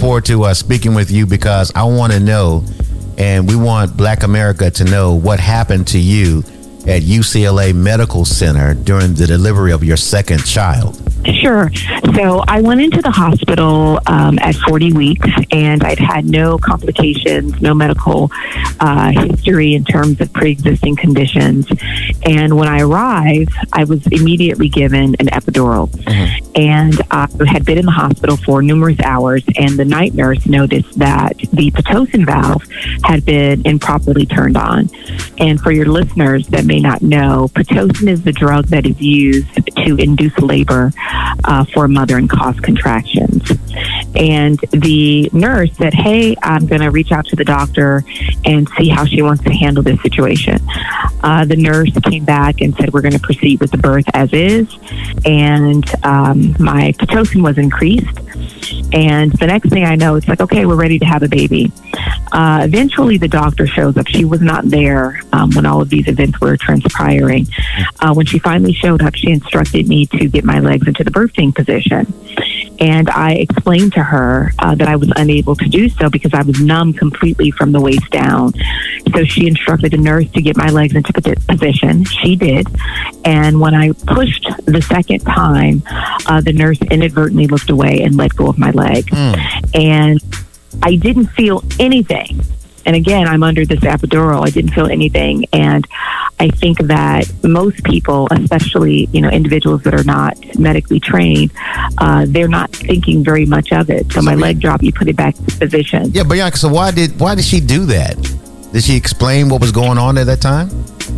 forward to speaking with you because I want to know, and we want Black America to know what happened to you at UCLA Medical Center during the delivery of your second child. Sure. So I went into the hospital at 40 weeks, and I'd had no complications, no medical history in terms of pre-existing conditions. And when I arrived, I was immediately given an epidural. Mm-hmm. And I had been in the hospital for numerous hours, and the night nurse noticed that the Pitocin valve had been improperly turned on. And for your listeners that may not know, Pitocin is the drug that is used to induce labor for a mother and cause contractions. And the nurse said, hey, I'm going to reach out to the doctor and see how she wants to handle this situation. The nurse came back and said, we're going to proceed with the birth as is. And my Pitocin was increased. And the next thing I know, it's like, okay, we're ready to have a baby. Eventually, the doctor shows up. She was not there when all of these events were transpiring. When she finally showed up, she instructed me to get my legs into the birthing position. And I explained to her that I was unable to do so because I was numb completely from the waist down. So she instructed a nurse to get my legs into position. She did. And when I pushed the second time, the nurse inadvertently looked away and let go of my leg. And I didn't feel anything. And again, I'm under this epidural. I didn't feel anything. And I think that most people, especially, individuals that are not medically trained, they're not thinking very much of it. So my leg dropped, you put it back in position. Yeah, Bianca, so why did she do that? Did she explain what was going on at that time?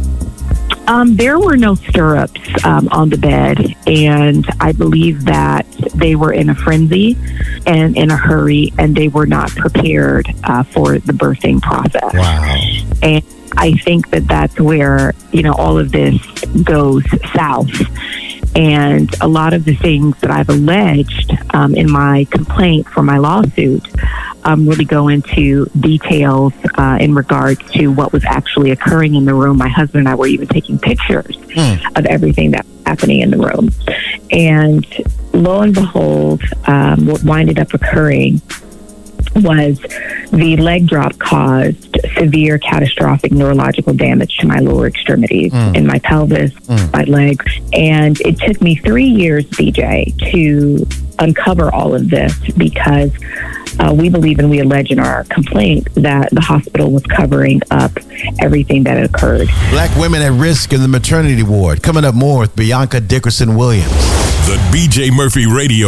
There were no stirrups on the bed, and I believe that they were in a frenzy and in a hurry, and they were not prepared for the birthing process. Wow. And I think that that's where, all of this goes south. And a lot of the things that I've alleged in my complaint for my lawsuit really go into details in regards to what was actually occurring in the room. My husband and I were even taking pictures of everything that was happening in the room. And lo and behold, what winded up occurring was the leg drop caused severe catastrophic neurological damage to my lower extremities, in my pelvis, my legs. And it took me 3 years, BJ, to uncover all of this because we believe and we allege in our complaint that the hospital was covering up everything that occurred. Black women at risk in the maternity ward. Coming up more with Bianca Dickerson Williams. The BJ Murphy Radio